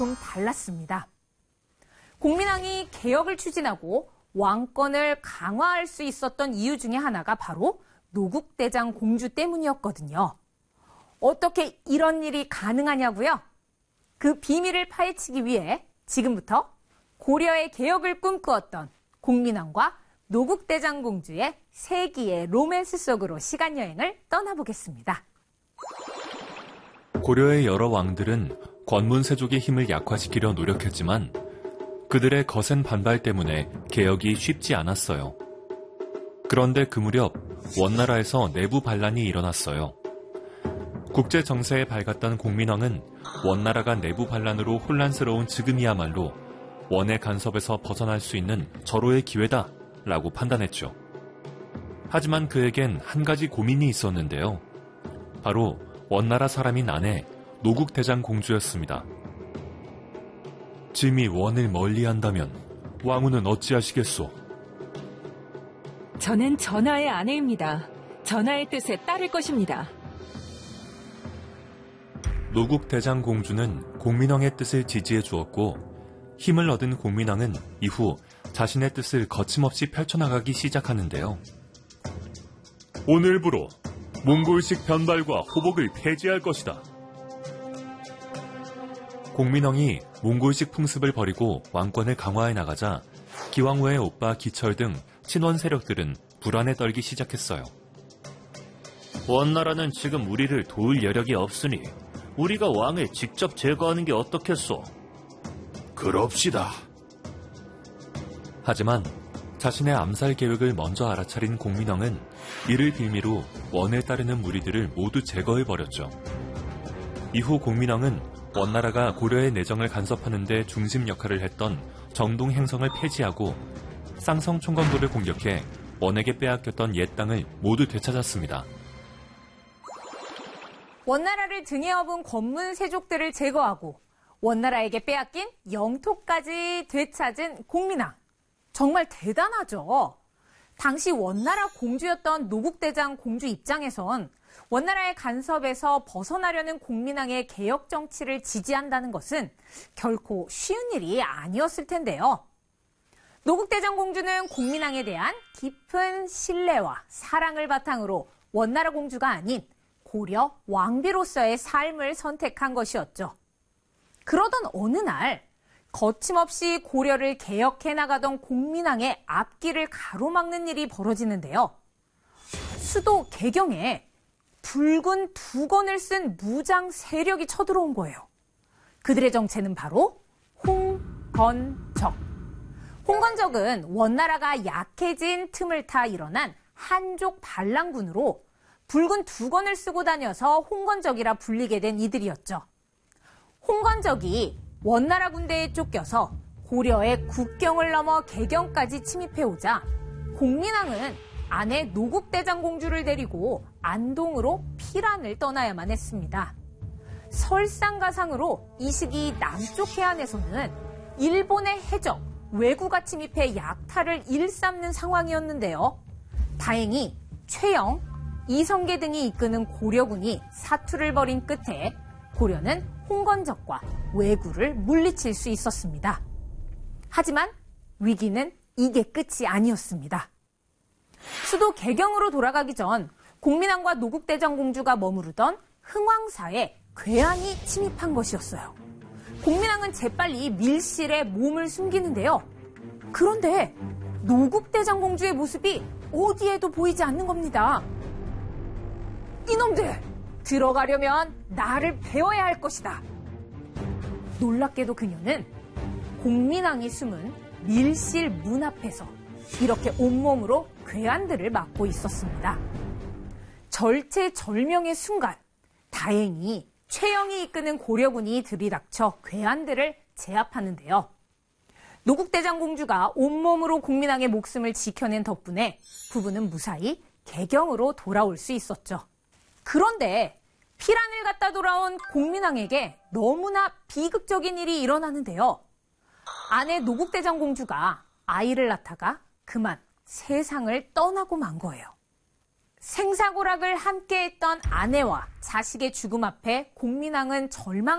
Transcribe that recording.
좀 달랐습니다. 공민왕이 개혁을 추진하고 왕권을 강화할 수 있었던 이유 중에 하나가 바로 노국대장 공주 때문이었거든요. 어떻게 이런 일이 가능하냐고요? 그 비밀을 파헤치기 위해 지금부터 고려의 개혁을 꿈꾸었던 공민왕과 노국대장 공주의 세기의 로맨스 속으로 시간여행을 떠나보겠습니다. 고려의 여러 왕들은 권문세족의 힘을 약화시키려 노력했지만 그들의 거센 반발 때문에 개혁이 쉽지 않았어요. 그런데 그 무렵 원나라에서 내부 반란이 일어났어요. 국제 정세에 밝았던 공민왕은 원나라가 내부 반란으로 혼란스러운 지금이야말로 원의 간섭에서 벗어날 수 있는 절호의 기회다라고 판단했죠. 하지만 그에겐 한 가지 고민이 있었는데요. 바로 원나라 사람인 아내 노국대장 공주였습니다. 짐이 원을 멀리한다면 왕후는 어찌하시겠소? 저는 전하의 아내입니다. 전하의 뜻에 따를 것입니다. 노국대장 공주는 공민왕의 뜻을 지지해 주었고 힘을 얻은 공민왕은 이후 자신의 뜻을 거침없이 펼쳐나가기 시작하는데요. 오늘부로 몽골식 변발과 호복을 폐지할 것이다. 공민왕이 몽골식 풍습을 버리고 왕권을 강화해 나가자 기왕후의 오빠 기철 등 친원 세력들은 불안에 떨기 시작했어요. 원나라는 지금 우리를 도울 여력이 없으니 우리가 왕을 직접 제거하는 게 어떻겠소? 그럽시다. 하지만 자신의 암살 계획을 먼저 알아차린 공민왕은 이를 빌미로 원을 따르는 무리들을 모두 제거해버렸죠. 이후 공민왕은 원나라가 고려의 내정을 간섭하는 데 중심 역할을 했던 정동 행성을 폐지하고 쌍성 총검부를 공격해 원에게 빼앗겼던 옛 땅을 모두 되찾았습니다. 원나라를 등에 업은 권문세족들을 제거하고 원나라에게 빼앗긴 영토까지 되찾은 공민왕. 정말 대단하죠. 당시 원나라 공주였던 노국대장 공주 입장에선 원나라의 간섭에서 벗어나려는 공민왕의 개혁 정치를 지지한다는 것은 결코 쉬운 일이 아니었을 텐데요. 노국대장 공주는 공민왕에 대한 깊은 신뢰와 사랑을 바탕으로 원나라 공주가 아닌 고려 왕비로서의 삶을 선택한 것이었죠. 그러던 어느 날 거침없이 고려를 개혁해 나가던 공민왕의 앞길을 가로막는 일이 벌어지는데요. 수도 개경에 붉은 두건을 쓴 무장 세력이 쳐들어온 거예요. 그들의 정체는 바로 홍건적. 홍건적은 원나라가 약해진 틈을 타 일어난 한족 반란군으로 붉은 두건을 쓰고 다녀서 홍건적이라 불리게 된 이들이었죠. 홍건적이 원나라 군대에 쫓겨서 고려의 국경을 넘어 개경까지 침입해오자 공민왕은 아내 노국대장 공주를 데리고 안동으로 피란을 떠나야만 했습니다. 설상가상으로 이 시기 남쪽 해안에서는 일본의 해적, 왜구가 침입해 약탈을 일삼는 상황이었는데요. 다행히 최영, 이성계 등이 이끄는 고려군이 사투를 벌인 끝에 고려는 홍건적과 왜구를 물리칠 수 있었습니다. 하지만 위기는 이게 끝이 아니었습니다. 수도 개경으로 돌아가기 전 공민왕과 노국대장 공주가 머무르던 흥왕사에 괴한이 침입한 것이었어요. 공민왕은 재빨리 밀실에 몸을 숨기는데요. 그런데 노국대장 공주의 모습이 어디에도 보이지 않는 겁니다. 이놈들! 들어가려면 나를 배워야 할 것이다. 놀랍게도 그녀는 공민왕이 숨은 밀실 문 앞에서 이렇게 온몸으로 괴한들을 막고 있었습니다. 절체절명의 순간, 다행히 최영이 이끄는 고려군이 들이닥쳐 괴한들을 제압하는데요. 노국대장 공주가 온몸으로 공민왕의 목숨을 지켜낸 덕분에 부부는 무사히 개경으로 돌아올 수 있었죠. 그런데 피란을 갔다 돌아온 공민왕에게 너무나 비극적인 일이 일어나는데요. 아내 노국대장 공주가 아이를 낳다가 그만 세상을 떠나고 만 거예요. 생사고락을 함께했던 아내와 자식의 죽음 앞에 공민왕은 절망